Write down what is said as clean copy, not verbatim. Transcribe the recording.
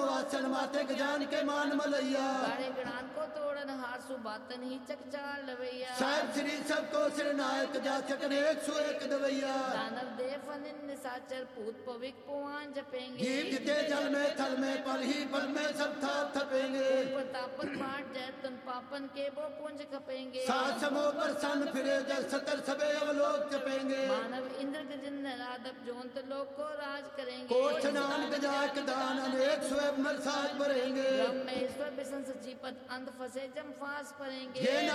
वासन माते गजान के मान मलैया गाड़े गणान को तोड़न हारसु बातन ही चकचार लवैया साहब श्री सबको सिर नायक जा सकने 101 दवैया दानव देव फनिन निशाचर पूत पविक पुआन जपेंगे जीव जिते जल में थल में पल ही पल में सब था थपेंगे प्रतापन पाठ जैतन पापन के वो पुंज खपेंगे सात समो पर सन फिरे जल सतर सबे अवलोक चपेंगे मानव इंद्र गजन राधव जोंत लोक को राज करेंगे कोठ नान गजाक दान अनेक स्वयं मरसाज भरेंगे ब्रह्मेश्वर बिसन सचीपत अंध फसे जम फास परेंगे ये